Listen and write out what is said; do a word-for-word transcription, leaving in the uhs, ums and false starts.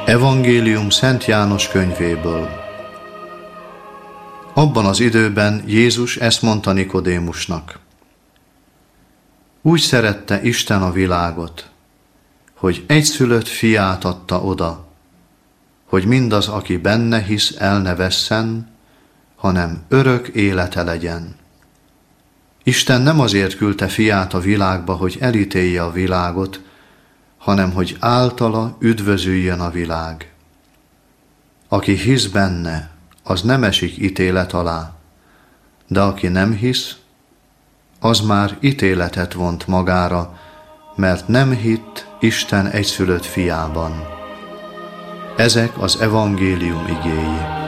Evangélium Szent János könyvéből. Abban az időben Jézus ezt mondta Nikodémusnak: úgy szerette Isten a világot, hogy egyszülött fiát adta oda, hogy mindaz, aki benne hisz, el ne vesszen, hanem örök élete legyen. Isten nem azért küldte fiát a világba, hogy elítélje a világot, hanem hogy általa üdvözüljön a világ. Aki hisz benne, az nem esik ítélet alá, de aki nem hisz, az már ítéletet vont magára, mert nem hitt Isten egyszülött fiában. Ezek az evangélium igéi.